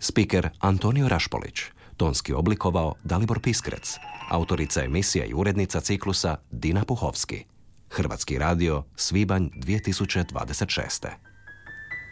Spiker Antonio Rašpolić. Tonski oblikovao Dalibor Piskrec. Autorica emisije i urednica ciklusa Dina Puhovski. Hrvatski radio, svibanj 2026.